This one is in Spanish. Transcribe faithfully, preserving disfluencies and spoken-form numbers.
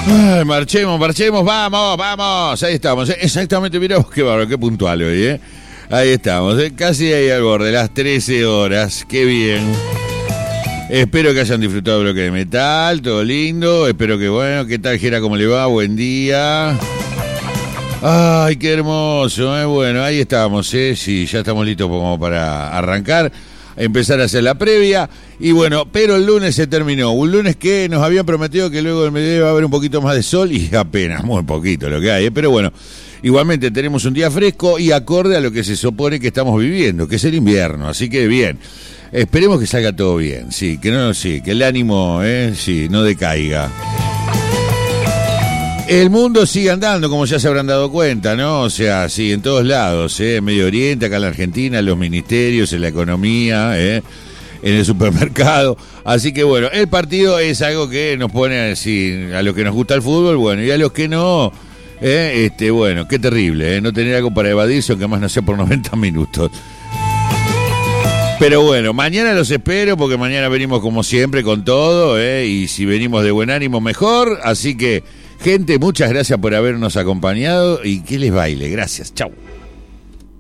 Ay, marchemos, marchemos, vamos, vamos. Ahí estamos, ¿eh? Exactamente, mirá vos qué bárbaro, qué puntual hoy, ¿eh? Ahí estamos, ¿eh? Casi ahí al borde, las trece horas, qué bien. Espero que hayan disfrutado del bloque de metal, todo lindo. Espero que, bueno, ¿qué tal, Jera? ¿Cómo le va? Buen día. Ay, qué hermoso, ¿eh? Bueno, ahí estamos, ¿eh? Sí, ya estamos listos como para arrancar, empezar a hacer la previa. Y bueno, pero el lunes se terminó. Un lunes que nos habían prometido que luego del mediodía va a haber un poquito más de sol y apenas, muy poquito lo que hay, ¿eh? Pero bueno, igualmente tenemos un día fresco y acorde a lo que se supone que estamos viviendo, que es el invierno. Así que bien. Esperemos que salga todo bien, sí, que no, sí, que el ánimo, eh, sí, no decaiga. El mundo sigue andando, como ya se habrán dado cuenta, ¿no? O sea, sí, en todos lados, ¿eh? En Medio Oriente, acá en la Argentina, en los ministerios, en la economía, ¿eh? En el supermercado. Así que bueno, el partido es algo que nos pone así, a los que nos gusta el fútbol, bueno, y a los que no, ¿eh? Este, bueno, qué terrible, ¿eh? No tener algo para evadirse, aunque más no sea por noventa minutos. Pero bueno, mañana los espero porque mañana venimos como siempre con todo, ¿eh? Y si venimos de buen ánimo mejor. Así que, gente, muchas gracias por habernos acompañado y que les baile. Gracias, chau.